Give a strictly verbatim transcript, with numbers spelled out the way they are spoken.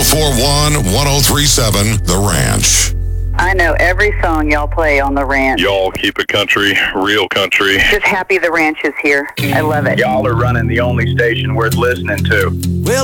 four one, one oh three seven, The Ranch. I know every song y'all play on The Ranch. Y'all keep it country, real country. Just happy The Ranch is here. I love it. Y'all are running the only station worth listening to. Well,